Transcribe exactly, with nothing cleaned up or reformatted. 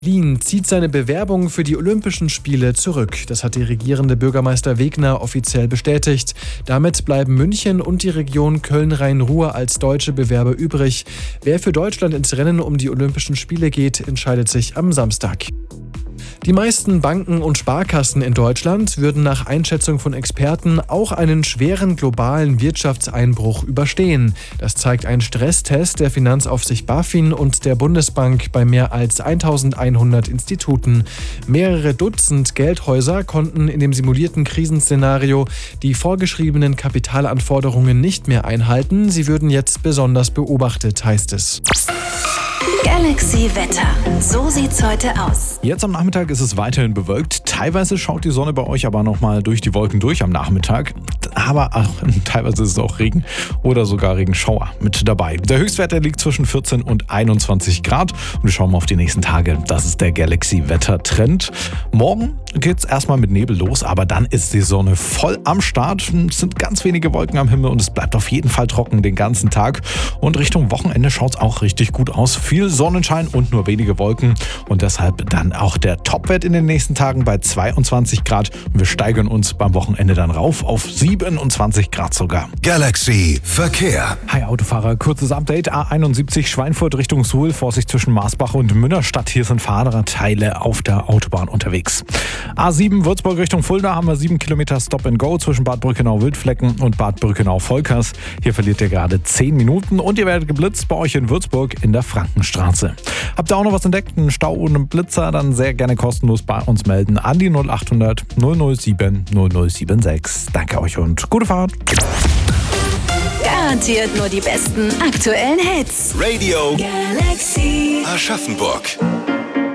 Berlin zieht seine Bewerbung für die Olympischen Spiele zurück. Das hat die regierende Bürgermeister Wegner offiziell bestätigt. Damit bleiben München und die Region Köln-Rhein-Ruhr als deutsche Bewerber übrig. Wer für Deutschland ins Rennen um die Olympischen Spiele geht, entscheidet sich am Samstag. Die meisten Banken und Sparkassen in Deutschland würden nach Einschätzung von Experten auch einen schweren globalen Wirtschaftseinbruch überstehen. Das zeigt ein Stresstest der Finanzaufsicht BaFin und der Bundesbank bei mehr als eintausendeinhundert Instituten. Mehrere Dutzend Geldhäuser konnten in dem simulierten Krisenszenario die vorgeschriebenen Kapitalanforderungen nicht mehr einhalten. Sie würden jetzt besonders beobachtet, heißt es. Galaxy Wetter. So sieht's heute aus. Jetzt am Nachmittag ist es weiterhin bewölkt. Teilweise schaut die Sonne bei euch aber nochmal durch die Wolken durch am Nachmittag. Aber ach, teilweise ist es auch Regen oder sogar Regenschauer mit dabei. Der Höchstwert der liegt zwischen vierzehn und einundzwanzig Grad. Und wir schauen mal auf die nächsten Tage. Das ist der Galaxy Wetter Trend. Morgen geht's erstmal mit Nebel los, aber dann ist die Sonne voll am Start. Es sind ganz wenige Wolken am Himmel und es bleibt auf jeden Fall trocken den ganzen Tag. Und Richtung Wochenende schaut's auch richtig gut aus. Viel Sonnenschein und nur wenige Wolken und deshalb dann auch der Topwert in den nächsten Tagen bei zweiundzwanzig Grad. Und wir steigern uns beim Wochenende dann rauf auf siebenundzwanzig Grad sogar. Galaxy Verkehr. Hi Autofahrer, kurzes Update. A einundsiebzig Schweinfurt Richtung Suhl, Vorsicht zwischen Marsbach und Münnerstadt. Hier sind Fahrradteile auf der Autobahn unterwegs. A sieben Würzburg Richtung Fulda haben wir sieben Kilometer Stop and Go zwischen Bad Brückenau-Wildflecken und Bad Brückenau-Volkers. Hier verliert ihr gerade zehn Minuten und ihr werdet geblitzt bei euch in Würzburg in der Frankenstraße. Habt ihr auch noch was entdeckt? Einen Stau und einen Blitzer? Dann sehr gerne kostenlos bei uns melden an die null achthundert null null sieben null null sieben sechs. Danke euch und gute Fahrt. Garantiert nur die besten aktuellen Hits. Radio Galaxy Aschaffenburg.